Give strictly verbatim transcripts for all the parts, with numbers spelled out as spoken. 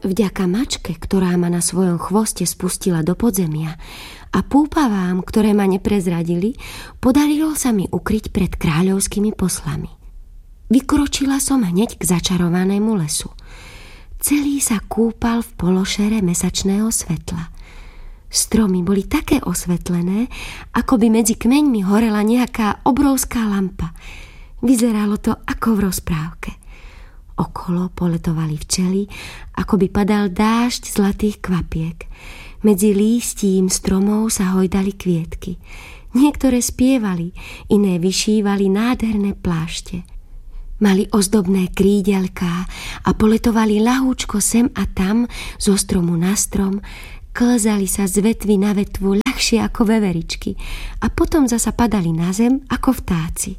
Vďaka mačke, ktorá ma na svojom chvoste spustila do podzemia, a púpavám, ktoré ma neprezradili, podarilo sa mi ukryť pred kráľovskými poslami. Vykročila som hneď k začarovanému lesu. Celý sa kúpal v pološere mesačného svetla. Stromy boli také osvetlené, ako by medzi kmeňmi horela nejaká obrovská lampa. Vyzeralo to ako v rozprávke. Okolo poletovali včely, ako by padal dážď zlatých kvapiek. Medzi lístím stromov sa hojdali kvietky. Niektoré spievali, iné vyšívali nádherné plášte. Mali ozdobné krídelká a poletovali ľahúčko sem a tam zo stromu na strom, klzali sa z vetvy na vetvu ľahšie ako veveričky a potom zasa padali na zem ako vtáci.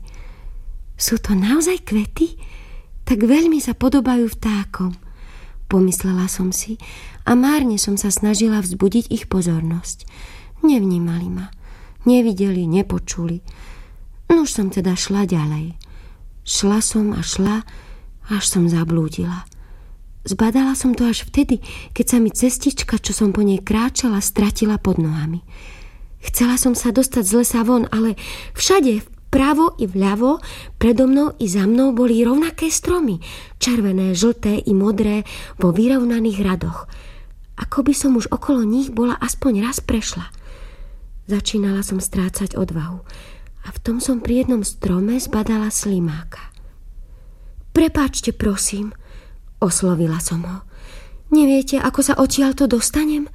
Sú to naozaj kvety? Tak veľmi sa podobajú vtákom, pomyslela som si a márne som sa snažila vzbudiť ich pozornosť. Nevnímali ma, nevideli, nepočuli. Nuž som teda šla ďalej. Šla som a šla, až som zablúdila. Zbadala som to až vtedy, keď sa mi cestička, čo som po nej kráčala, stratila pod nohami. Chcela som sa dostať z lesa von, ale všade, vpravo i vľavo, predo mnou i za mnou boli rovnaké stromy, červené, žlté i modré vo vyrovnaných radoch. Ako by som už okolo nich bola aspoň raz prešla. Začínala som strácať odvahu a v tom som pri jednom strome zbadala slimáka. Prepáčte, prosím, oslovila som ho. Neviete, ako sa odtiaľto dostanem?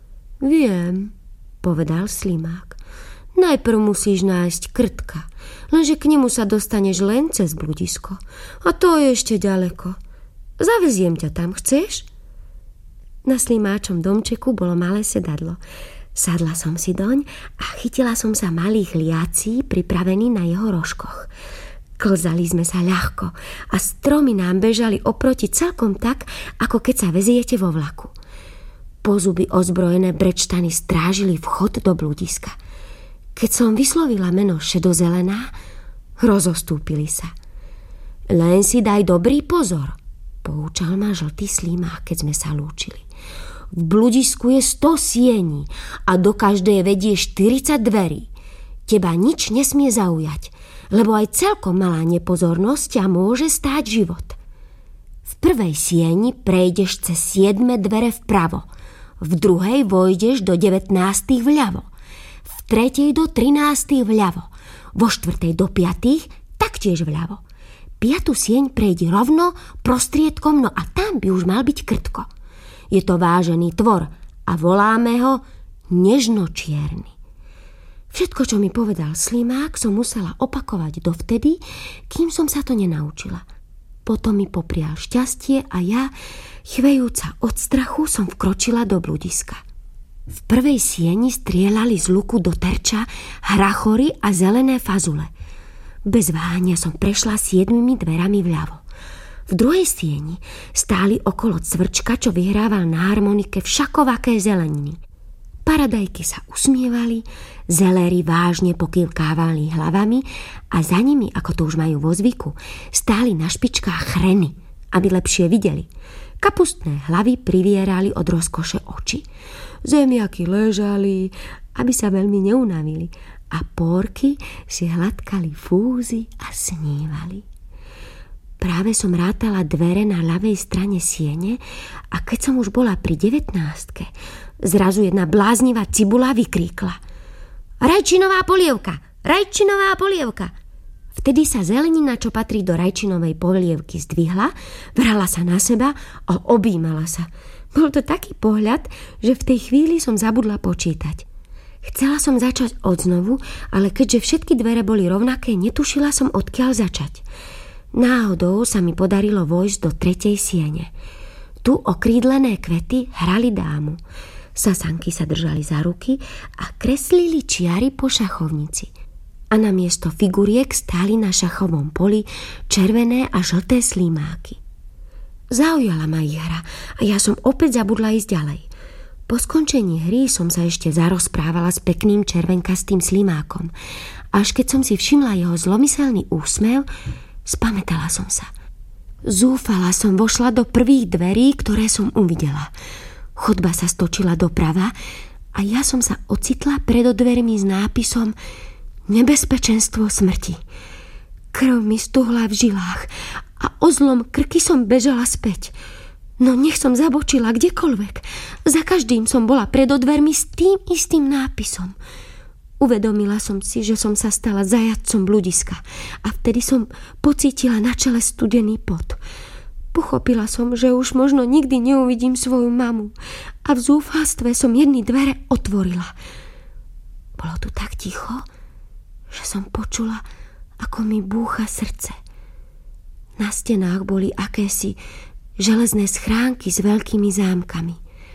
Viem, povedal slimák. Najprv musíš nájsť krtka, lenže k nemu sa dostaneš len cez bludisko. A to je ešte ďaleko. Zaveziem ťa tam, chceš? Na slimáčom domčeku bolo malé sedadlo. Sadla som si doň a chytila som sa malých liací pripravených na jeho rožkoch. Klzali sme sa ľahko a stromy nám bežali oproti celkom tak, ako keď sa veziete vo vlaku. Pozuby ozbrojené brečtany strážili vchod do bludiska. Keď som vyslovila meno šedozelená, rozostúpili sa. Len si daj dobrý pozor, poučal ma žltý slimák, keď sme sa lúčili. V bludisku je sto siení a do každej vedie štyridsať dverí. Teba nič nesmie zaujať, lebo aj celkom malá nepozornosť ťa môže stáť život. V prvej sieni prejdeš cez siedme dvere vpravo, v druhej vojdeš do devätnástich vľavo, v tretej do trinástich vľavo, vo štvrtej do piatých taktiež vľavo. Piatu sieň prejdi rovno prostriedkom, no a tam by už mal byť krtko. Je to vážený tvor a voláme ho nežnočierny. Všetko, čo mi povedal slimák, som musela opakovať dovtedy, kým som sa to nenaučila. Potom mi poprial šťastie a ja, chvejúca od strachu, som vkročila do bludiska. V prvej sieni strieľali z luku do terča hrachory a zelené fazule. Bez váhania som prešla siedmimi dverami vľavo. V druhej sieni stáli okolo cvrčka, čo vyhrával na harmonike všakovakej zeleniny. Paradajky sa usmievali, zeléry vážne pokývkávali hlavami a za nimi, ako to už majú vo zvyku, stáli na špičkách chreny, aby lepšie videli. Kapustné hlavy privierali od rozkoše oči. Zemiaky ležali, aby sa veľmi neunavili, a pórky si hladkali fúzy a snívali. Práve som rátala dvere na ľavej strane siene a keď som už bola pri devätnástke, zrazu jedna bláznivá cibula vykríkla: Rajčinová polievka! Rajčinová polievka! Vtedy sa zelenina, čo patrí do rajčinovej polievky, zdvihla, vrala sa na seba a objímala sa. Bol to taký pohľad, že v tej chvíli som zabudla počítať. Chcela som začať odznovu, ale keďže všetky dvere boli rovnaké, netušila som, odkiaľ začať. Náhodou sa mi podarilo vojsť do tretej siene. Tu okrídlené kvety hrali dámu. Sasanky sa držali za ruky a kreslili čiary po šachovnici. A namiesto figuriek stáli na šachovom poli červené a žlté slimáky. Zaujala ma ich hra a ja som opäť zabudla ísť ďalej. Po skončení hry som sa ešte zarozprávala s pekným červenkastým slimákom. Až keď som si všimla jeho zlomyselný úsmev, spamätala som sa. Zúfala som vošla do prvých dverí, ktoré som uvidela. Chodba sa stočila doprava a ja som sa ocitla pred dvermi s nápisom Nebezpečenstvo smrti. Krv mi stuhla v žilách a o zlom krky som bežala späť. No nech som zabočila kdekoľvek. Za každým som bola pred dvermi s tým istým nápisom. Uvedomila som si, že som sa stala zajatcom bludiska a vtedy som pocítila na čele studený pot. Pochopila som, že už možno nikdy neuvidím svoju mamu a v zúfalstve som jedny dvere otvorila. Bolo tu tak ticho, že som počula, ako mi búcha srdce. Na stenách boli akési železné schránky s veľkými zámkami.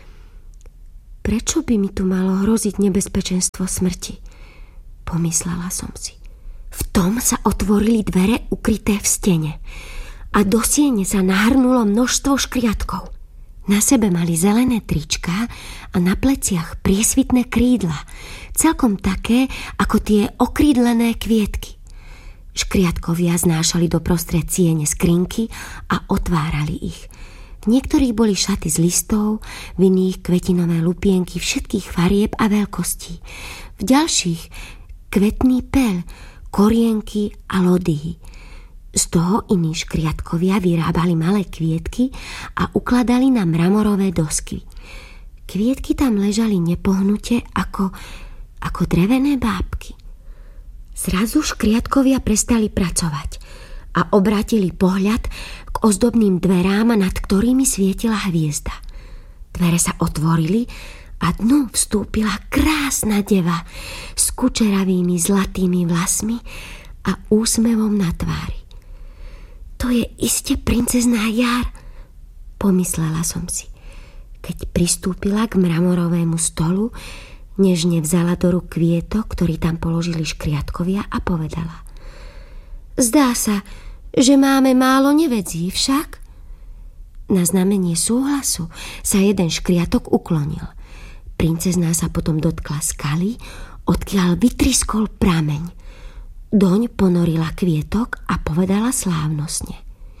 Prečo by mi tu malo hroziť nebezpečenstvo smrti? Pomyslela som si. V tom sa otvorili dvere ukryté v stene a do siene sa nahrnulo množstvo škriatkov. Na sebe mali zelené tričká a na pleciach priesvitné krídla, celkom také ako tie okrídlené kvietky. Škriatkovia znášali doprostred siene skrinky a otvárali ich. V niektorých boli šaty z listov, v iných kvetinové lupienky všetkých farieb a veľkostí. V ďalších kvetný peľ, korienky a lodyhy. Z toho iní škriatkovia vyrábali malé kvietky a ukladali na mramorové dosky. Kvietky tam ležali nepohnute ako, ako drevené bábky. Zrazu škriatkovia prestali pracovať a obrátili pohľad k ozdobným dverám, nad ktorými svietila hviezda. Dvere sa otvorili a dnu vstúpila krásna deva s kučeravými zlatými vlasmi a úsmevom na tvári. To je iste princezná Jar, pomyslela som si, keď pristúpila k mramorovému stolu. Nežne vzala do rúk kvietok, ktorý tam položili škriatkovia a povedala: Zdá sa, že máme málo nevedzí, však? Na znamenie súhlasu sa jeden škriatok uklonil. Princezná sa potom dotkla skaly, odkiaľ vytriskol prameň. Doň ponorila kvietok a povedala slávnostne: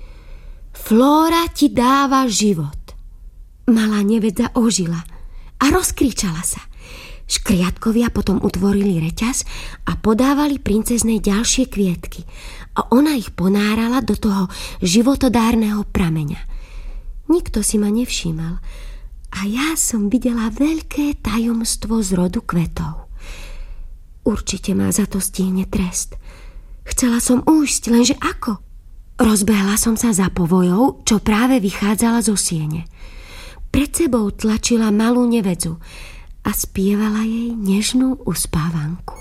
Flóra ti dáva život. Malá nevedza ožila a rozkričala sa. Škriatkovia potom utvorili reťaz a podávali princeznej ďalšie kvietky a ona ich ponárala do toho životodárneho prameňa. Nikto si ma nevšímal a ja som videla veľké tajomstvo z rodu kvetov. Určite ma za to stihne trest. Chcela som ujsť, lenže ako? Rozbehla som sa za povojou, čo práve vychádzala zo siene. Pred sebou tlačila malú nevedzu a spievala jej nežnú uspávanku.